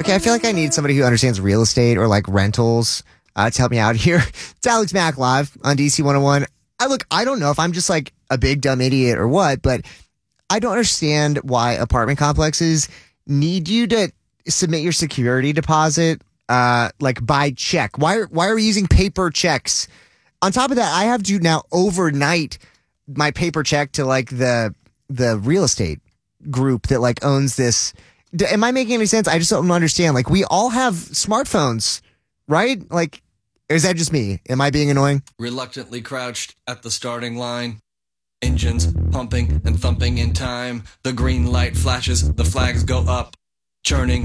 Okay, I feel like I need somebody who understands real estate or like rentals to help me out here. It's Alex Mack live on DC 101. I don't know if I'm just like a big dumb idiot or what, but I don't understand why apartment complexes need you to submit your security deposit like by check. Why are we using paper checks? On top of that, I have to now overnight my paper check to like the real estate group that like owns this. Am I making any sense? I just don't understand. Like, we all have smartphones, right? Like, is that just me? Am I being annoying? Reluctantly crouched at the starting line. Engines pumping and thumping in time. The green light flashes, the flags go up. Churning